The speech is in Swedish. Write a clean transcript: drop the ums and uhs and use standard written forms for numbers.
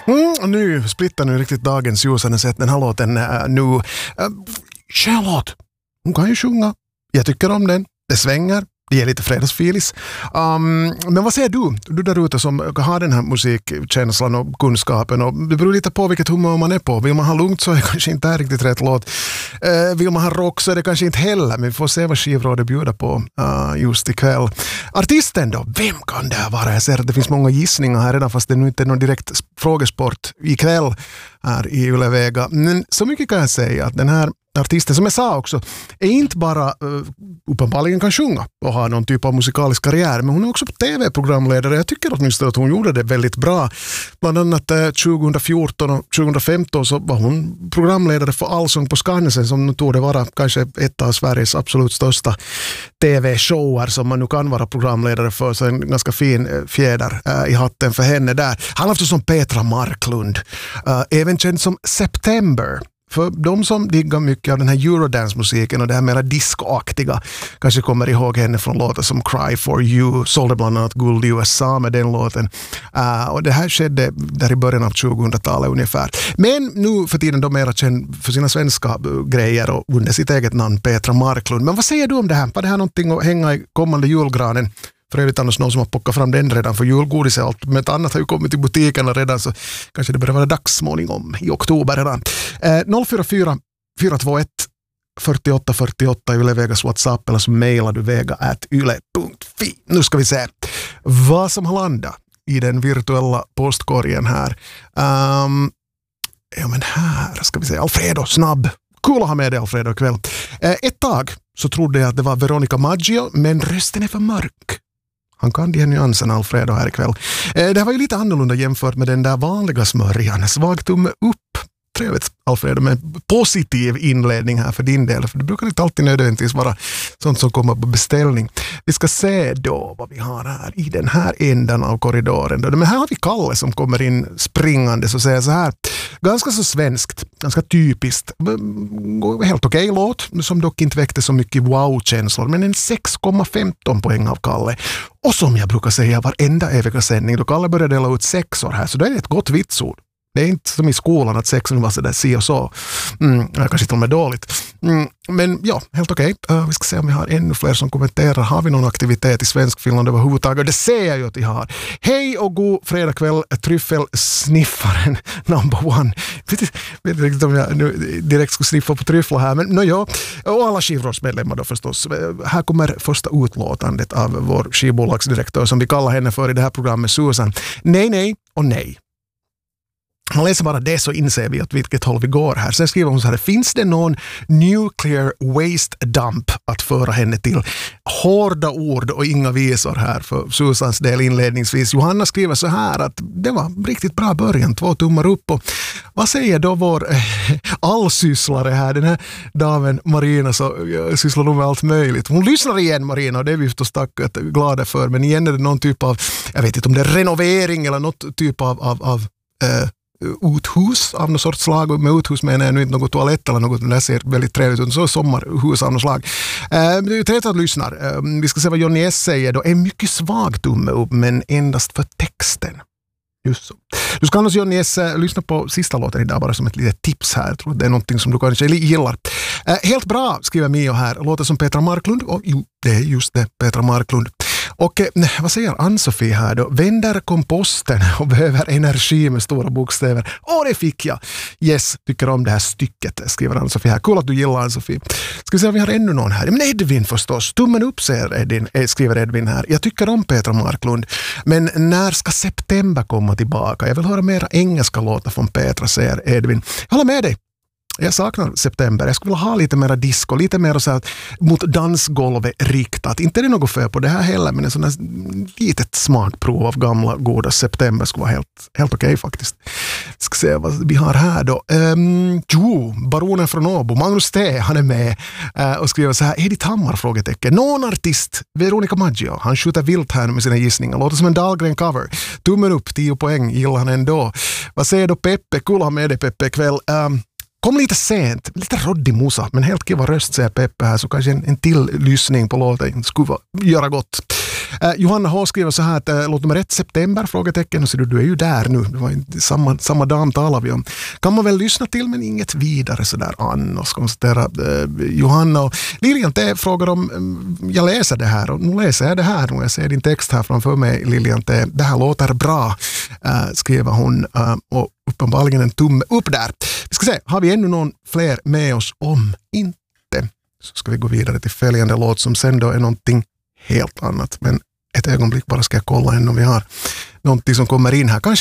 Nu splittar nu riktigt dagens ljusande sätt den här låten nu. Charlotte, hon kan ju sjunga. Jag tycker om den. Det svänger. Det ger lite fredagsfilis. Men vad säger du där ute som har den här musikkänslan och kunskapen? Och det beror lite på vilket humör man är på. Vill man ha lugnt så är det kanske inte riktigt rätt låt. Vill man ha rock så är det kanske inte heller. Men vi får se vad skivrådet bjuder på just ikväll. Artisten då? Vem kan det vara? Jag ser att det finns många gissningar här redan fast det nu inte är någon direkt frågesport ikväll här i Yle Vega. Men så mycket kan jag säga att den här artisten, som jag sa också, är inte bara uppenbarligen kan sjunga och ha någon typ av musikalisk karriär, men hon är också tv-programledare. Jag tycker åtminstone att hon gjorde det väldigt bra. Bland annat 2014 och 2015 så var hon programledare för Allsång på Skansen, som nu tog det vara kanske ett av Sveriges absolut största tv-shower som man nu kan vara programledare för, så en ganska fin fjäder i hatten för henne där. Han har också som Petra Marklund, även känd som September. För de som diggar mycket av den här Eurodance-musiken och det här mera discoaktiga kanske kommer ihåg henne från låtar som Cry for You, sålde bland annat guld i USA med den låten. Och det här skedde där i början av 2000-talet ungefär. Men nu för tiden de mera känd för sina svenska grejer och under sitt eget namn Petra Marklund. Men vad säger du om det här? Var det här någonting att hänga i kommande julgranen? För övrigt annars någon som har plockat fram den redan för julgodis och allt. Men ett annat har ju kommit till butikerna redan, så kanske det börjar vara dags småningom i oktober redan. 044 421 48 48 Yle Vegas WhatsApp, eller så mejlar du vega@yle.fi. Nu ska vi se vad som har landat i den virtuella postkorgen här. Ja men här ska vi se. Alfredo, snabb. Kul att ha med dig Alfredo ikväll. Ett tag så trodde jag att det var Veronica Maggio, men rösten är för mörk. Han kan de här nyanserna Alfredo här ikväll. Det här var ju lite annorlunda jämfört med den där vanliga smörjan. Svag tumme upp. Trevligt Alfredo, med en positiv inledning här för din del. För det brukar inte alltid nödvändigtvis vara sånt som kommer på beställning. Vi ska se då vad vi har här i den här änden av korridoren. Men här har vi Kalle som kommer in springande och säger så här. Ganska så svenskt, ganska typiskt. Helt okej låt, som dock inte väckte så mycket wow-känslor. Men en 6,15 poäng av Kalle. Och som jag brukar säga varenda eviga sändning, då Kalle börjar dela ut 6-or här, så det är ett gott vitsord. Det är inte som i skolan att 6 var så där si och så. Kanske till och med dåligt. Men ja, helt okej. Vi ska se om vi har ännu fler som kommenterar. Har vi någon aktivitet i Svenskfinland överhuvudtaget? Det ser jag ju att vi har. Hej och god fredagkväll, tryffelsniffaren number one. Jag vet inte riktigt om jag nu direkt skulle sniffa på tryffla här, men ja. Och alla skivrådsmedlemmar då förstås. Här kommer första utlåtandet av vår skivbolagsdirektör, som vi kallar henne för i det här programmet, Susan. Nej och nej. Man läser bara det så inser vi att vilket håll vi går här. Sen skriver hon så här: finns det någon nuclear waste dump att föra henne till? Hårda ord och inga visor här för Susans del inledningsvis. Johanna skriver så här att det var riktigt bra början, 2 tummar upp. Och vad säger då vår allsysslare här, den här damen Marina, så sysslar hon med allt möjligt. Hon lyssnar igen Marina, och det är vi förstås glada för. Men igen är det någon typ av, jag vet inte om det är renovering eller något typ av uthus av något sorts slag. Med uthus menar jag nu inte något toalett eller något, det ser väldigt trevligt ut. Så sommarhus av något slag. Det är ju trevligt att lyssna. Vi ska se vad Johnny S säger då. En mycket svag tumme upp, men endast för texten. Just så. Du ska annars Johnny S lyssna på sista låten idag bara som ett litet tips här. Jag tror att det är någonting som du kanske gillar. Helt bra, skriver Mio här. Låter som Petra Marklund. Och jo, det är just det, Petra Marklund. Och vad säger Ann-Sofie här då? Vänder komposten och behöver energi med stora bokstäver. Det fick jag! Yes, tycker om det här stycket, skriver Ann-Sofie här. Cool att du gillar Ann-Sofie. Ska vi se om vi har ännu någon här. Men Edvin förstås. Tummen upp, skriver Edvin här. Jag tycker om Petra Marklund. Men när ska September komma tillbaka? Jag vill höra mera engelska låtar från Petra, säger Edvin. Jag håller med dig. Jag saknar September. Jag skulle vilja ha lite mer disco, lite mer så här mot dansgolvet riktat. Inte är det något för på det här heller, men en sån här litet smakprov av gamla goda September skulle vara helt okej faktiskt. Ska se vad vi har här då. Baronen från Åbo, Magnus T, han är med och skriver så här: Edith Hammar, frågetecken. Någon artist, Veronica Maggio, han skjuter vilt här med sina gissningar. Låter som en Dahlgren-cover. Tummen upp, 10 poäng, gillar han ändå. Vad säger då Peppe? Kul att ha med dig Peppe ikväll. Kom lite sent, lite roddig musa, men helt kiva röst, säger Peppe här, så kanske en till lyssning på låten skulle göra gott. Johanna H skriver så här att låt nummer 1 september, frågetecken, och så du är ju där nu, det var samma dam talar vi om. Kan man väl lyssna till men inget vidare sådär annars, konstaterar Johanna. Och Lilian T frågar om jag läser det här, och nu läser jag det här, och jag ser din text här framför mig, Lilian T. Det här låter bra, skriver hon, och uppenbarligen en tumme upp där. Vi ska se, har vi ännu någon fler med oss? Om inte så ska vi gå vidare till följande låt som sen då är någonting helt annat. Men ett ögonblick bara ska jag kolla än om vi har någonting som kommer in här. Kanske